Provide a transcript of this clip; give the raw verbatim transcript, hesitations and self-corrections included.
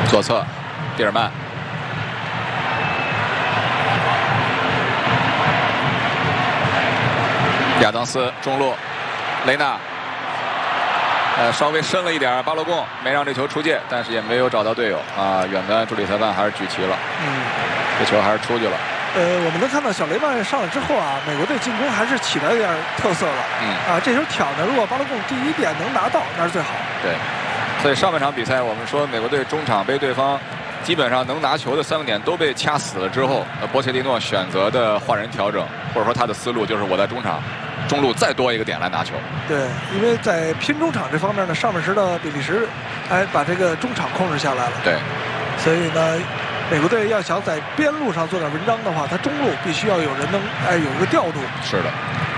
左侧，蒂尔曼。亚当斯中路，雷纳，呃，稍微深了一点，巴洛贡没让这球出界，但是也没有找到队友啊。远端助理裁判还是举旗了，嗯，这球还是出去了。 呃，我们能看到小雷曼上来之后啊，美国队进攻还是起来有点特色了。 嗯， 啊，这球挑的，如果巴洛贡第一点能拿到，那是最好。 对，所以上半场比赛我们说美国队中场被对方基本上能拿球的三个点都被掐死了之后，呃，波切蒂诺选择的换人调整，或者说他的思路就是我在中场。中路再多一个点来拿球， 对，因为在拼中场这方面呢，上半时的比利时，哎，把这个中场控制下来了。 对， 所以呢，美国队要想在边路上做点文章的话，他中路必须要有人能哎有一个调度。 是的。